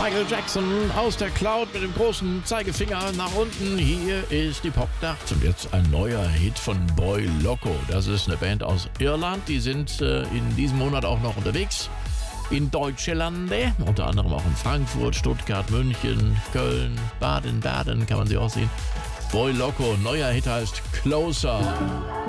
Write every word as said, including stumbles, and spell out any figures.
Michael Jackson aus der Cloud mit dem großen Zeigefinger nach unten. Hier ist die Popnacht und jetzt ein neuer Hit von Boy Loco. Das ist eine Band aus Irland. Die sind äh, in diesem Monat auch noch unterwegs in Deutschlande, unter anderem auch in Frankfurt, Stuttgart, München, Köln, Baden-Baden kann man sie auch sehen. Boy Loco, neuer Hit heißt Closer.